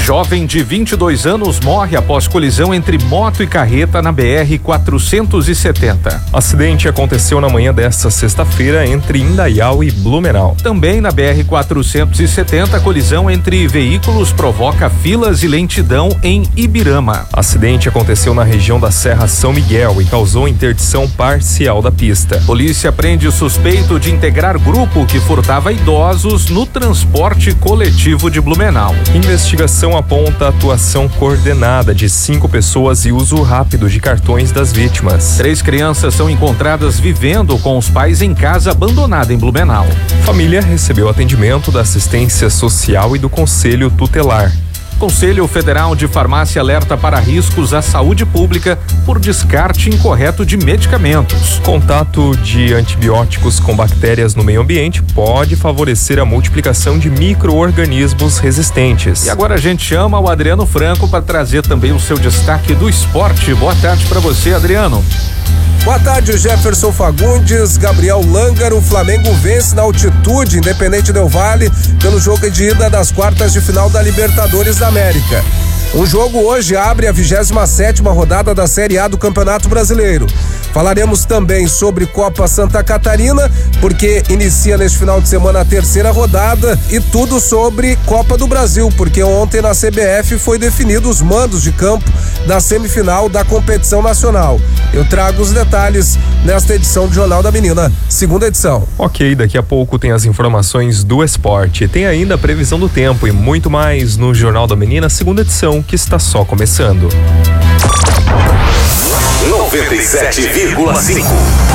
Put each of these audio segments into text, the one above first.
Jovem de 22 anos morre após colisão entre moto e carreta na BR-470. Acidente aconteceu na manhã desta sexta-feira entre Indaial e Blumenau. Também na BR-470, colisão entre veículos provoca filas e lentidão em Ibirama. Acidente aconteceu na região da Serra São Miguel e causou interdição parcial da pista. Polícia prende suspeito de integrar grupo que furtava idosos no transporte coletivo de Blumenau. Investigação aponta a atuação coordenada de 5 pessoas e uso rápido de cartões das vítimas. 3 crianças são encontradas vivendo com os pais em casa abandonada em Blumenau. Família recebeu atendimento da assistência social e do Conselho Tutelar. Conselho Federal de Farmácia alerta para riscos à saúde pública por descarte incorreto de medicamentos. Contato de antibióticos com bactérias no meio ambiente pode favorecer a multiplicação de micro-organismos resistentes. E agora a gente chama o Adriano Franco para trazer também o seu destaque do esporte. Boa tarde para você, Adriano. Boa tarde, Jefferson Fagundes, Gabriel Lângaro. O Flamengo vence na altitude, Independente Del Valle, pelo jogo de ida das quartas de final da Libertadores da América. O jogo hoje abre a 27ª rodada da Série A do Campeonato Brasileiro. Falaremos também sobre Copa Santa Catarina, porque inicia neste final de semana a 3ª rodada, e tudo sobre Copa do Brasil, porque ontem na CBF foi definido os mandos de campo da semifinal da competição nacional. Eu trago os detalhes nesta edição do Jornal da Menina, segunda edição. Ok, daqui a pouco tem as informações do esporte, tem ainda a previsão do tempo e muito mais no Jornal da Menina, segunda edição, que está só começando. 97,5.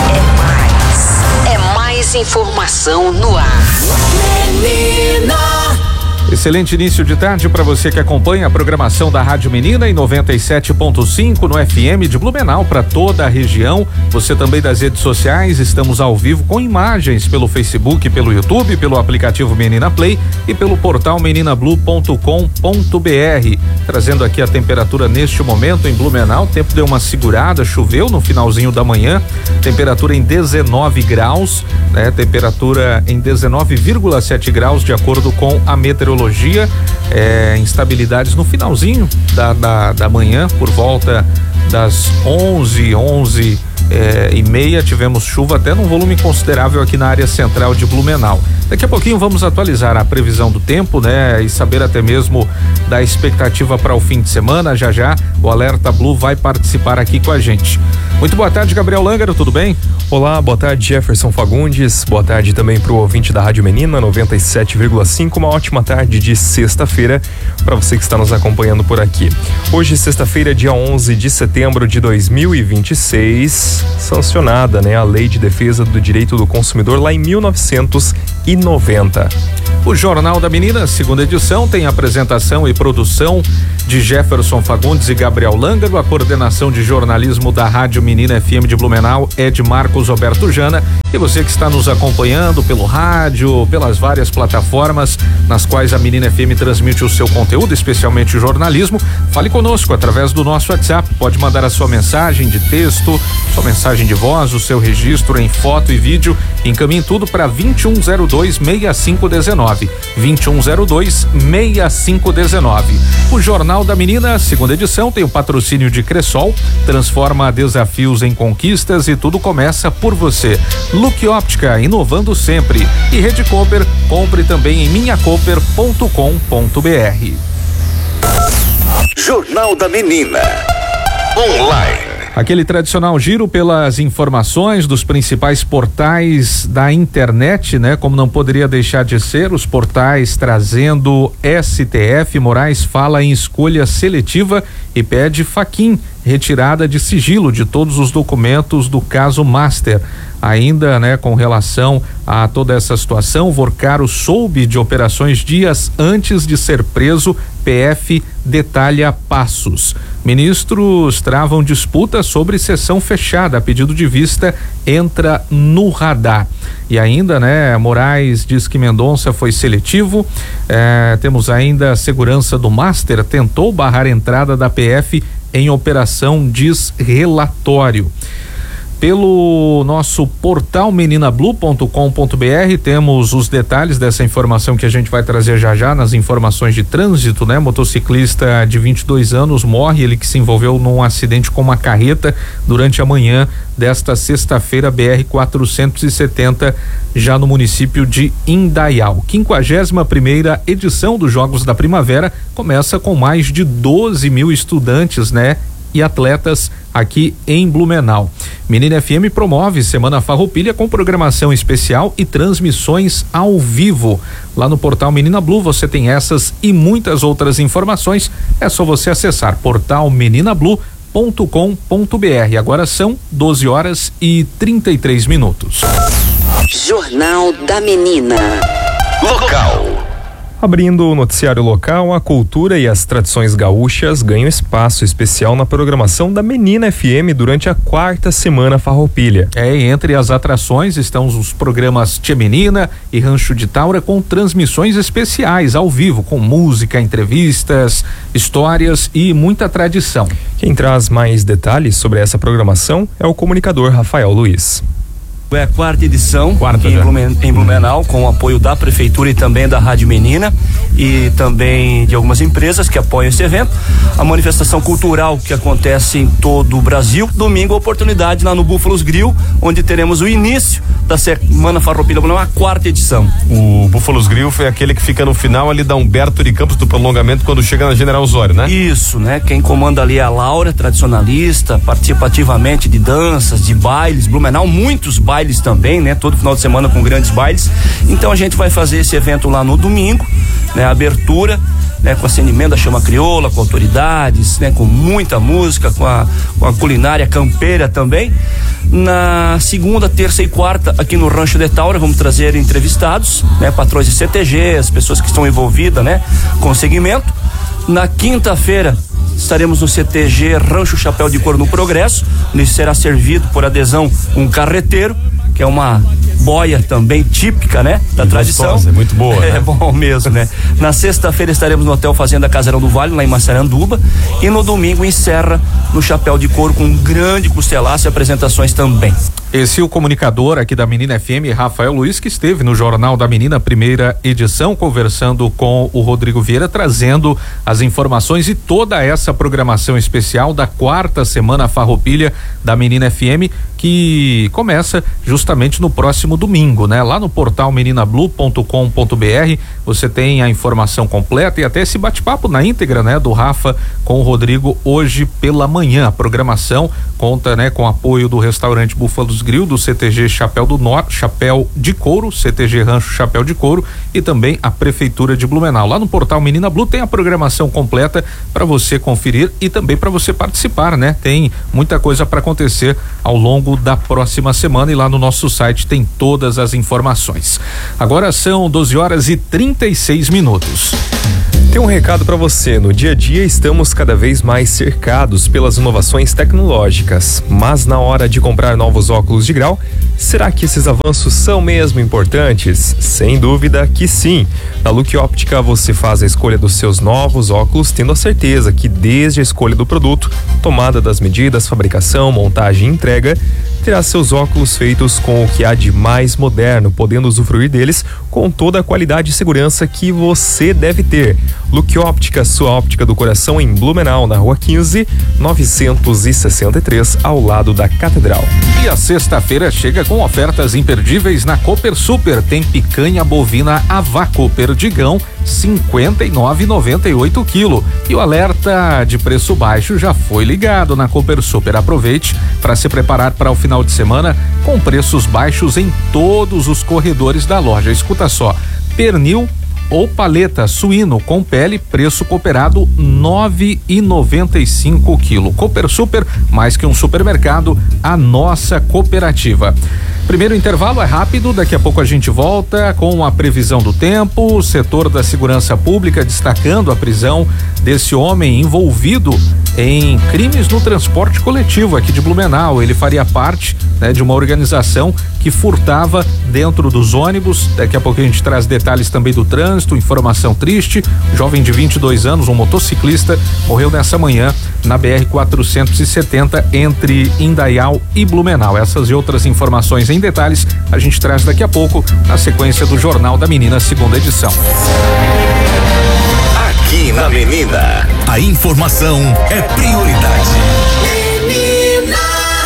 É mais informação no ar. Menina. Excelente início de tarde para você que acompanha a programação da Rádio Menina em 97.5 no FM de Blumenau para toda a região. Você também das redes sociais, estamos ao vivo com imagens pelo Facebook, pelo YouTube, pelo aplicativo Menina Play e pelo portal meninablu.com.br. Trazendo aqui a temperatura neste momento em Blumenau. O tempo deu uma segurada, choveu no finalzinho da manhã. Temperatura em 19 graus, né? Temperatura em 19,7 graus de acordo com a meteorologia. Instabilidades no finalzinho da manhã, por volta das 11 e meia, tivemos chuva até num volume considerável aqui na área central de Blumenau. Daqui a pouquinho vamos atualizar a previsão do tempo, né? E saber até mesmo da expectativa para o fim de semana. Já o Alerta Blue vai participar aqui com a gente. Muito boa tarde, Gabriel Lângaro, tudo bem? Olá, boa tarde, Jefferson Fagundes. Boa tarde também para o ouvinte da Rádio Menina 97,5. Uma ótima tarde de sexta-feira para você que está nos acompanhando por aqui. Hoje, sexta-feira, dia 11 de setembro de 2026, sancionada, né, a Lei de Defesa do Direito do Consumidor lá em 1990. O Jornal da Menina, segunda edição, tem apresentação e produção de Jefferson Fagundes e Gabriel Lângaro. A coordenação de jornalismo da Rádio Menina FM de Blumenau é de Marcos Roberto Jana. E você que está nos acompanhando pelo rádio, pelas várias plataformas nas quais a Menina FM transmite o seu conteúdo, especialmente o jornalismo, fale conosco através do nosso WhatsApp. Pode mandar a sua mensagem de texto, sua mensagem de voz, o seu registro em foto e vídeo. Encaminhe tudo para 2102-6519. 2102-6519. O Jornal da Menina, segunda edição, tem o patrocínio de Cressol, transforma desafios em conquistas e tudo começa por você. Look Óptica, inovando sempre. E Rede Cooper, compre também em minhacooper.com.br. Jornal da Menina. Online. Aquele tradicional giro pelas informações dos principais portais da internet, né? Como não poderia deixar de ser, os portais trazendo STF. Moraes fala em escolha seletiva e pede Fachin retirada de sigilo de todos os documentos do caso Master. Ainda, né, com relação a toda essa situação, Vorcaro soube de operações dias antes de ser preso. PF detalha passos. Ministros travam disputa sobre sessão fechada. A pedido de vista entra no radar. E ainda, né, Moraes diz que Mendonça foi seletivo. Temos ainda a segurança do Master, tentou barrar a entrada da PF em operação, diz relatório. Pelo nosso portal meninablu.com.br temos os detalhes dessa informação que a gente vai trazer já nas informações de trânsito, né? Motociclista de 22 anos morre, ele que se envolveu num acidente com uma carreta durante a manhã desta sexta-feira, BR-470, já no município de Indaial. 51ª edição dos Jogos da Primavera começa com mais de 12 mil estudantes, né? E atletas aqui em Blumenau. Menina FM promove Semana Farroupilha com programação especial e transmissões ao vivo. Lá no portal Menina Blu você tem essas e muitas outras informações. É só você acessar portal meninablu.com.br. Agora são 12h33. Jornal da Menina. Local. Abrindo o noticiário local, a cultura e as tradições gaúchas ganham espaço especial na programação da Menina FM durante a 4ª Semana Farroupilha. E entre as atrações estão os programas Tia Menina e Rancho de Taura, com transmissões especiais ao vivo, com música, entrevistas, histórias e muita tradição. Quem traz mais detalhes sobre essa programação é o comunicador Rafael Luiz. É a 4ª edição em Blumenau, com o apoio da Prefeitura e também da Rádio Menina e também de algumas empresas que apoiam esse evento. A manifestação cultural que acontece em todo o Brasil. Domingo, a oportunidade lá no Búfalos Grill, onde teremos o início da Semana Farroupilha Blumenau, a 4ª edição. O Búfalos Grill foi aquele que fica no final ali da Humberto de Campos, do prolongamento, quando chega na General Osório, né? Isso, né? Quem comanda ali é a Laura, tradicionalista, participa ativamente de danças, de bailes. Blumenau, muitos bailes também, né? Todo final de semana com grandes bailes. Então a gente vai fazer esse evento lá no domingo, né? A abertura, né? Com acendimento da chama crioula, com autoridades, né? Com muita música, com a culinária campeira também. Na segunda, terça e quarta, aqui no Rancho de Taura, vamos trazer entrevistados, né? Patrões de CTG, as pessoas que estão envolvidas, né? Com o segmento. Na quinta-feira, estaremos no CTG Rancho Chapéu de Couro no Progresso, onde será servido por adesão um carreteiro, que é uma boia também típica, né? Da tradição. Gostosa, muito boa, né? É bom mesmo, né? Na sexta-feira estaremos no Hotel Fazenda Casarão do Vale, lá em Massaranduba, e no domingo encerra no Chapéu de Couro com um grande costelaço e apresentações também. Esse é o comunicador aqui da Menina FM, Rafael Luiz, que esteve no Jornal da Menina, 1ª edição, conversando com o Rodrigo Vieira, trazendo as informações e toda essa programação especial da 4ª Semana Farroupilha da Menina FM, que começa justamente no próximo domingo, né? Lá no portal meninablu.com.br você tem a informação completa e até esse bate-papo na íntegra, né? Do Rafa com o Rodrigo hoje pela manhã. A programação conta, né? Com apoio do restaurante Búfalos Grill, do CTG Chapéu do Norte, Chapéu de Couro, CTG Rancho Chapéu de Couro e também a Prefeitura de Blumenau. Lá no portal Menina Blu tem a programação completa para você conferir e também para você participar, né? Tem muita coisa para acontecer ao longo da próxima semana e lá no nosso site tem todas as informações. Agora são 12h36. Tem um recado para você. No dia a dia estamos cada vez mais cercados pelas inovações tecnológicas, mas na hora de comprar novos óculos de grau, será que esses avanços são mesmo importantes? Sem dúvida que sim. Na Look Óptica você faz a escolha dos seus novos óculos, tendo a certeza que desde a escolha do produto, tomada das medidas, fabricação, montagem e entrega, terá seus óculos feitos com o que há de mais moderno, podendo usufruir deles com toda a qualidade e segurança que você deve ter. Look Óptica, sua óptica do coração, em Blumenau, na Rua 15, 963, ao lado da Catedral. E a sexta-feira chega com ofertas imperdíveis na Cooper Super. Tem picanha bovina a vácuo Perdigão, 59,98 quilo. E o alerta de preço baixo já foi ligado na Cooper Super. Aproveite para se preparar para o final de semana com preços baixos em todos os corredores da loja. Escuta só, pernil ou paleta suíno com pele, preço cooperado 9,95 quilo. Cooper Super, mais que um supermercado, a nossa cooperativa. Primeiro intervalo é rápido, daqui a pouco a gente volta com a previsão do tempo, o setor da segurança pública destacando a prisão desse homem envolvido em crimes no transporte coletivo aqui de Blumenau. Ele faria parte, né, de uma organização que furtava dentro dos ônibus. Daqui a pouco a gente traz detalhes também do trânsito, informação triste. Jovem de 22 anos, um motociclista, morreu nessa manhã na BR-470 entre Indaial e Blumenau. Essas e outras informações em detalhes a gente traz daqui a pouco na sequência do Jornal da Menina, segunda edição. Aqui na Menina, a informação é prioridade. Menina.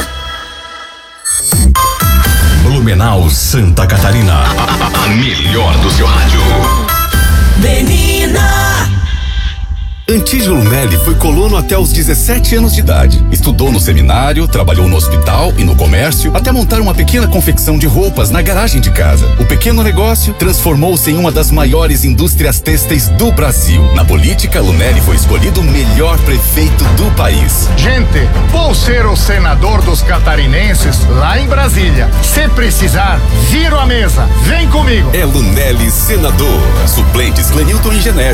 Blumenau, Santa Catarina. A melhor do seu rádio. Menina. Antígio Lunelli foi colono até os 17 anos de idade. Estudou no seminário, trabalhou no hospital e no comércio, até montar uma pequena confecção de roupas na garagem de casa. O pequeno negócio transformou-se em uma das maiores indústrias têxteis do Brasil. Na política, Lunelli foi escolhido o melhor prefeito do país. Gente, vou ser o senador dos catarinenses lá em Brasília. Se precisar, viro a mesa. Vem comigo. É Lunelli senador. Suplentes Clenilton e Genésio.